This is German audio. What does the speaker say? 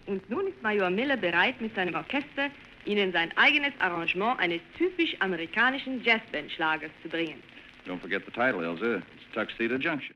Und nun ist Major Miller bereit, mit seinem Orchester Ihnen sein eigenes Arrangement eines typisch amerikanischen Jazzband-Schlagers zu bringen. Don't forget the title, Elsa. It's Tuxedo Junction.